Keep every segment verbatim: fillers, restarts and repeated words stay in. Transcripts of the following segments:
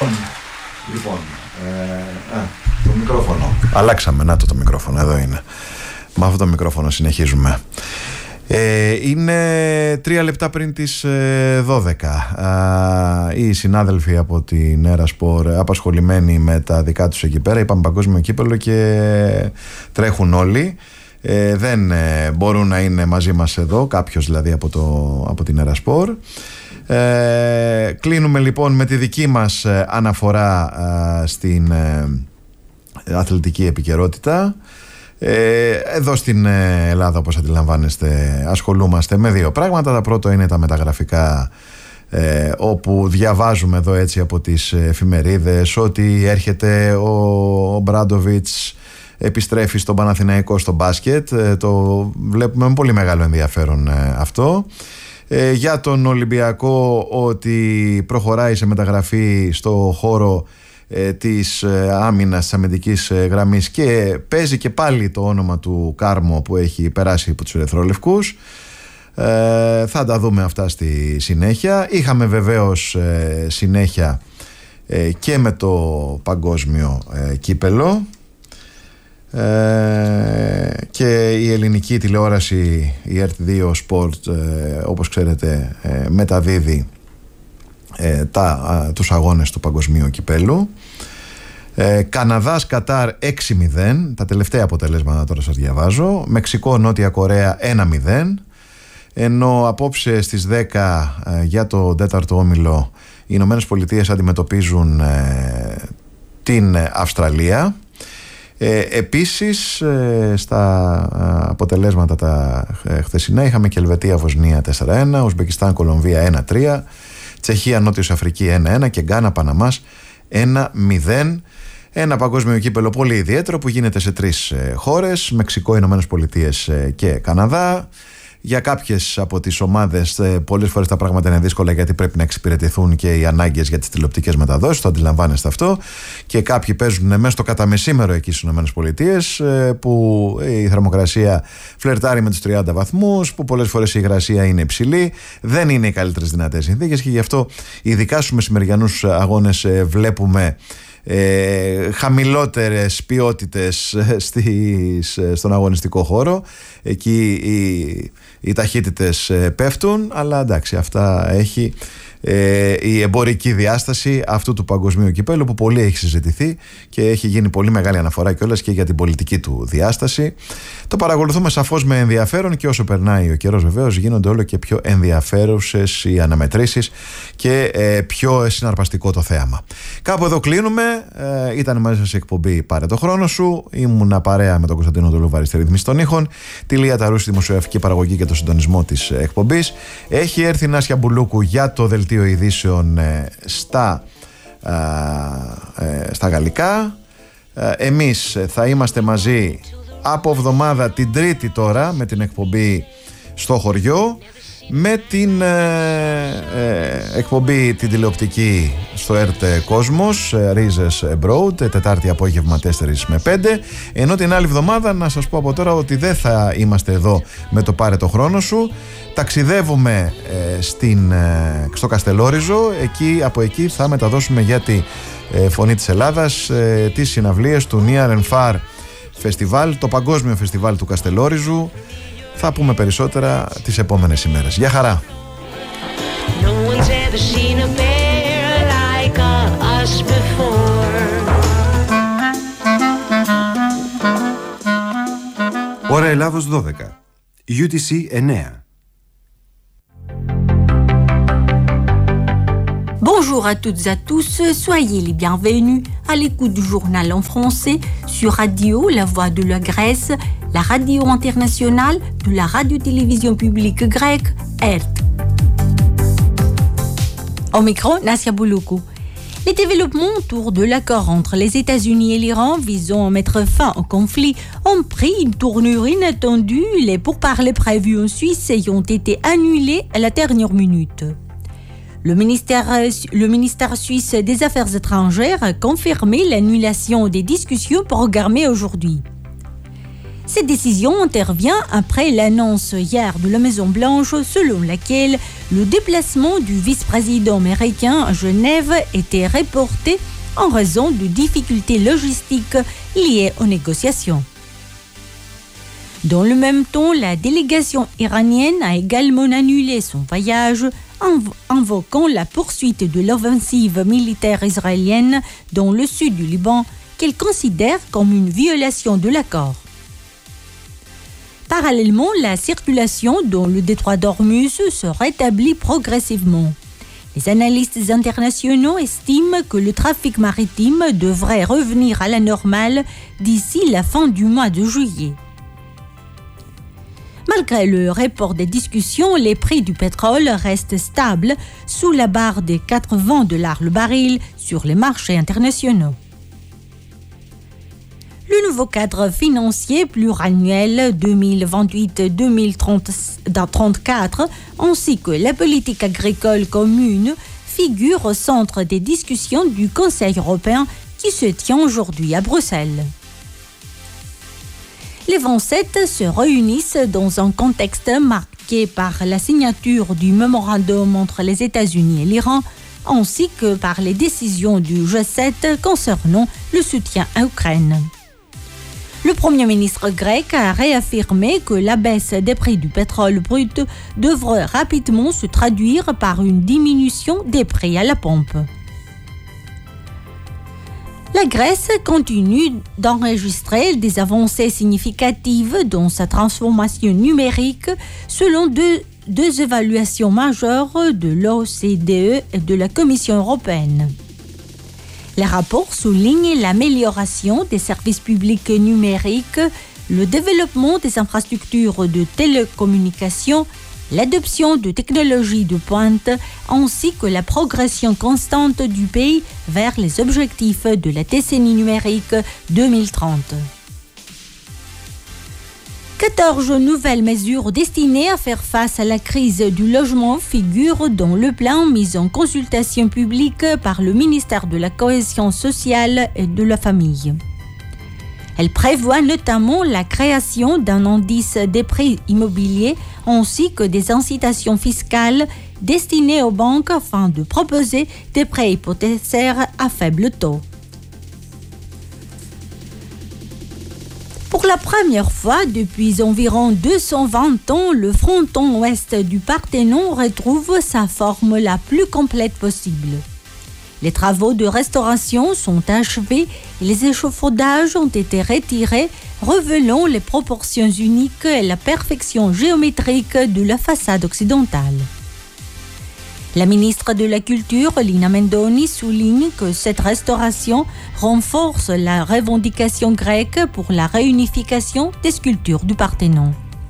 Λοιπόν, ε, α, το μικρόφωνο. Αλλάξαμε, να το το μικρόφωνο, εδώ είναι. Με αυτό το μικρόφωνο συνεχίζουμε. Ε, είναι τρία λεπτά πριν τις ε, δώδεκα. Α, οι συνάδελφοι από την Erasport απασχολημένοι με τα δικά τους εκεί πέρα, είπαμε παγκόσμιο κύπελλο και τρέχουν όλοι. Ε, δεν ε, μπορούν να είναι μαζί μας εδώ, κάποιος δηλαδή από, το, από την Erasport. Ε, κλείνουμε λοιπόν με τη δική μας ε, αναφορά ε, στην ε, αθλητική επικαιρότητα. Ε, εδώ στην ε, Ελλάδα, όπως αντιλαμβάνεστε, ασχολούμαστε με δύο πράγματα. Το πρώτο είναι τα μεταγραφικά, ε, όπου διαβάζουμε εδώ έτσι από τις εφημερίδες ότι έρχεται ο Μπράντοβιτς, επιστρέφει στον Παναθηναϊκό στο μπάσκετ. ε, το βλέπουμε με πολύ μεγάλο ενδιαφέρον ε, αυτό. Ε, για τον Ολυμπιακό, ότι προχωράει σε μεταγραφή στο χώρο ε, της ε, άμυνας, της αμυντικής ε, γραμμής, και παίζει και πάλι το όνομα του Κάρμο που έχει περάσει από τους ερυθρόλευκους. Ε, θα τα δούμε αυτά στη συνέχεια. Είχαμε βεβαίως ε, συνέχεια ε, και με το παγκόσμιο ε, κύπελλο. Ε, και η ελληνική τηλεόραση, η ερ τι δύο Sport, ε, όπως ξέρετε, ε, μεταδίδει ε, τα, α, τους αγώνες του παγκοσμίου κυπέλλου. ε, Καναδάς Κατάρ έξι μηδέν, τα τελευταία αποτελέσματα τώρα σας διαβάζω. Μεξικό Νότια Κορέα ένα μηδέν. Ενώ απόψε στις δέκα ε, για το τέταρτο όμιλο οι Ηνωμένες Πολιτείες αντιμετωπίζουν ε, την Αυστραλία. Ε, επίσης ε, στα ε, αποτελέσματα τα ε, χθεσινά είχαμε και Ελβετία Βοσνία τέσσερα ένα, Ουσμπεκιστάν Κολομβία ένα τρία, Τσεχία Νότιος Αφρική ένα ένα και Γκάνα Παναμάς ένα μηδέν. Ένα παγκόσμιο κύπελλο πολύ ιδιαίτερο που γίνεται σε τρεις ε, χώρες: Μεξικό, Ηνωμένες Πολιτείες ε, και Καναδά. Για κάποιες από τις ομάδες ε, πολλές φορές τα πράγματα είναι δύσκολα, γιατί πρέπει να εξυπηρετηθούν και οι ανάγκες για τις τηλεοπτικές μεταδόσεις, το αντιλαμβάνεστε αυτό. Και κάποιοι παίζουν μέσα στο καταμεσήμερο εκεί στις ΗΠΑ, ε, που η θερμοκρασία φλερτάρει με τους τριάντα βαθμούς, που πολλές φορές η υγρασία είναι υψηλή. Δεν είναι οι καλύτερες δυνατές συνθήκες, και γι' αυτό ειδικά στους μεσημεριανούς αγώνες ε, βλέπουμε Ε, χαμηλότερες ποιότητες στις, στον αγωνιστικό χώρο. Εκεί οι, οι ταχύτητες πέφτουν, αλλά εντάξει, αυτά έχει ε, η εμπορική διάσταση αυτού του παγκοσμίου κυπέλλου, που πολύ έχει συζητηθεί και έχει γίνει πολύ μεγάλη αναφορά κιόλας και για την πολιτική του διάσταση. Το παρακολουθούμε σαφώς με ενδιαφέρον, και όσο περνάει ο καιρός βεβαίως γίνονται όλο και πιο ενδιαφέρουσες οι αναμετρήσεις και ε, πιο συναρπαστικό το θέαμα. Κάπου εδώ κλείνουμε. Ε, ήταν μαζί σας η εκπομπή Πάρε το χρόνο σου. Ήμουνα παρέα με τον Κωνσταντίνο Ντολούβαρη στη ρύθμιση των ήχων, τη Λία Ταρούση στη δημοσιογραφική παραγωγή και το συντονισμό της εκπομπής. Έχει έρθει η Νάσια Μπουλούκου για το δελτίο ειδήσεων ε, στα, ε, ε, στα γαλλικά. Ε, εμείς θα είμαστε μαζί από εβδομάδα την Τρίτη τώρα με την εκπομπή Στο Χωριό, με την ε, ε, εκπομπή την τηλεοπτική στο ΕΡΤ Κόσμος, ε, Ρίζες Abroad, Τετάρτη απόγευμα τέσσερις με πέντε. Ενώ την άλλη εβδομάδα, να σας πω από τώρα, ότι δεν θα είμαστε εδώ με το Πάρε το χρόνο σου. Ταξιδεύουμε ε, στην, ε, στο Καστελόριζο. Εκεί, από εκεί θα μεταδώσουμε για τη ε, Φωνή της Ελλάδας ε, τις συναυλίες του Near and Far Festival, το παγκόσμιο φεστιβάλ του Καστελόριζου. Θα πούμε περισσότερα τις επόμενες ημέρες. Γεια χαρά! Ώρα Ελλάδος δώδεκα, γιου τι σι εννέα. Bonjour à toutes et à tous, soyez les bienvenus à l'écoute du journal en français sur Radio La Voix de la Grèce, la radio internationale de la radio-télévision publique grecque, E R T. Au micro, Nassia Bouloukou. Les développements autour de l'accord entre les États-Unis et l'Iran visant à mettre fin au conflit ont pris une tournure inattendue, les pourparlers prévus en Suisse ayant été annulés à la dernière minute. Le ministère, le ministère suisse des Affaires étrangères a confirmé l'annulation des discussions programmées aujourd'hui. Cette décision intervient après l'annonce hier de la Maison-Blanche selon laquelle le déplacement du vice-président américain à Genève était reporté en raison de difficultés logistiques liées aux négociations. Dans le même temps, la délégation iranienne a également annulé son voyage, invoquant la poursuite de l'offensive militaire israélienne dans le sud du Liban, qu'elle considère comme une violation de l'accord. Parallèlement, la circulation dans le détroit d'Ormuz se rétablit progressivement. Les analystes internationaux estiment que le trafic maritime devrait revenir à la normale d'ici la fin du mois de juillet. Malgré le report des discussions, les prix du pétrole restent stables sous la barre des quatre-vingts dollars le baril sur les marchés internationaux. Le nouveau cadre financier pluriannuel deux mille vingt-huit à deux mille trente-quatre ainsi que la politique agricole commune figurent au centre des discussions du Conseil européen qui se tient aujourd'hui à Bruxelles. Les vingt-sept se réunissent dans un contexte marqué par la signature du mémorandum entre les États-Unis et l'Iran, ainsi que par les décisions du G sept concernant le soutien à l'Ukraine. Le Premier ministre grec a réaffirmé que la baisse des prix du pétrole brut devrait rapidement se traduire par une diminution des prix à la pompe. La Grèce continue d'enregistrer des avancées significatives dans sa transformation numérique selon deux, deux évaluations majeures de l'O C D E et de la Commission européenne. Les rapports soulignent l'amélioration des services publics numériques, le développement des infrastructures de télécommunications, l'adoption de technologies de pointe, ainsi que la progression constante du pays vers les objectifs de la décennie numérique deux mille trente. quatorze nouvelles mesures destinées à faire face à la crise du logement figurent dans le plan mis en consultation publique par le ministère de la Cohésion sociale et de la Famille. Elle prévoit notamment la création d'un indice des prix immobiliers ainsi que des incitations fiscales destinées aux banques afin de proposer des prêts hypothécaires à faible taux. Pour la première fois depuis environ deux cent vingt ans, le fronton ouest du Parthénon retrouve sa forme la plus complète possible. Les travaux de restauration sont achevés et les échafaudages ont été retirés, révélant les proportions uniques et la perfection géométrique de la façade occidentale. La ministre de la Culture, Lina Mendoni, souligne que cette restauration renforce la revendication grecque pour la réunification des sculptures du Parthénon.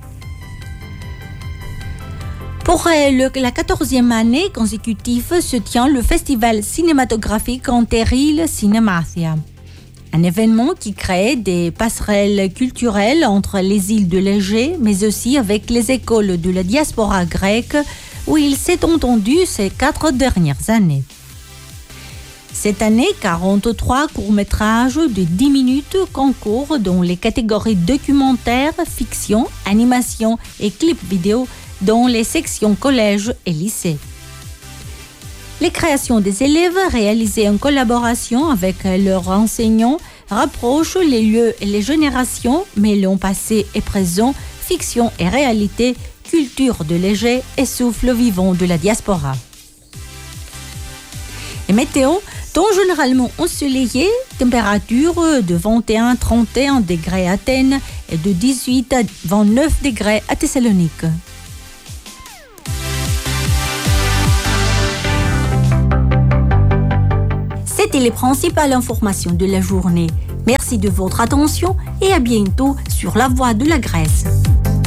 Pour le, la quatorzième année consécutive se tient le festival cinématographique Enteril Cinematia, un événement qui crée des passerelles culturelles entre les îles de l'Égée, mais aussi avec les écoles de la diaspora grecque, où il s'est entendu ces quatre dernières années. Cette année, quarante-trois courts-métrages de dix minutes concourent dans les catégories documentaire, fiction, animation et clips vidéo dans les sections collège et lycée. Les créations des élèves réalisées en collaboration avec leurs enseignants rapprochent les lieux et les générations, mêlant passé et présent, fiction et réalité, culture de l'Égée et souffle vivant de la diaspora. Et météo, temps généralement ensoleillé, température de vingt et un à trente et un degrés à Athènes et de dix-huit à vingt-neuf degrés à Thessalonique. C'était les principales informations de la journée. Merci de votre attention et à bientôt sur La Voix de la Grèce.